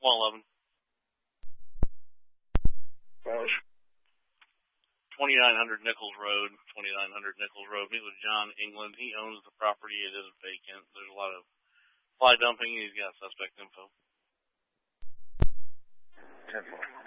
111. 2900 Nichols Road. Meet with John England. He owns the property. It is vacant. There's a lot of fly dumping. He's got suspect info. 10-4.